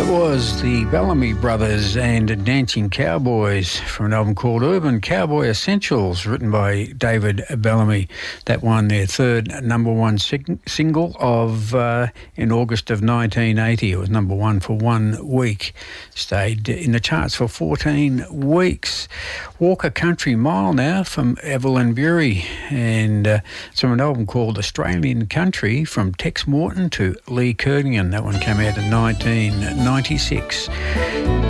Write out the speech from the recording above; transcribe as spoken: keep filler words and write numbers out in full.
Was the Bellamy Brothers and Dancing Cowboys from an album called Urban Cowboy Essentials, written by David Bellamy. That won their third number one sing- single of uh, in August of nineteen eighty. It was number one for one week. Stayed in the charts for fourteen weeks. Walker Country Mile now from Evelyn Bury, and uh, it's from an album called Australian Country, from Tex Morton to Lee Kernigan. That one came out in nineteen ninety-six.